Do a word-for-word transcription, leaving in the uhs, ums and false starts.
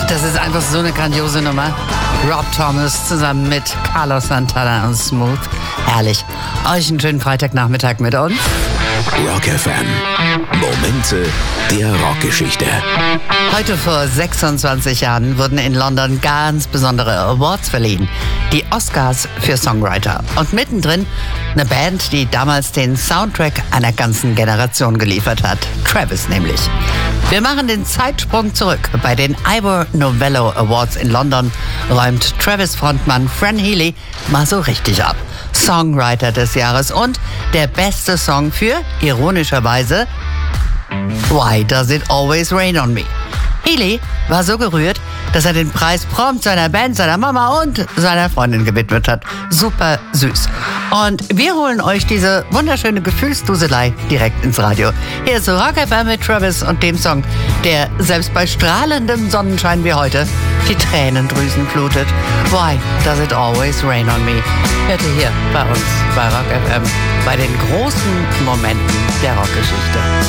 Das ist einfach so eine grandiose Nummer. Rob Thomas zusammen mit Carlos Santana und Smooth. Herrlich. Euch einen schönen Freitagnachmittag mit uns. Rock F M. Momente der Rockgeschichte. Heute vor sechsundzwanzig Jahren wurden in London ganz besondere Awards verliehen. Die Oscars für Songwriter. Und mittendrin eine Band, die damals den Soundtrack einer ganzen Generation geliefert hat. Travis nämlich. Wir machen den Zeitsprung zurück. Bei den Ivor Novello Awards in London räumt Travis-Frontmann Fran Healy mal so richtig ab. Songwriter des Jahres und der beste Song für, ironischerweise, Why Does It Always Rain on Me? Healy war so gerührt, dass er den Preis prompt seiner Band, seiner Mama und seiner Freundin gewidmet hat. Super süß. Und wir holen euch diese wunderschöne Gefühlsduselei direkt ins Radio. Hier ist Rock F M mit Travis und dem Song, der selbst bei strahlendem Sonnenschein wie heute die Tränendrüsen flutet. Why Does It Always Rain on Me? Hört ihr hier bei uns bei Rock F M bei den großen Momenten der Rockgeschichte.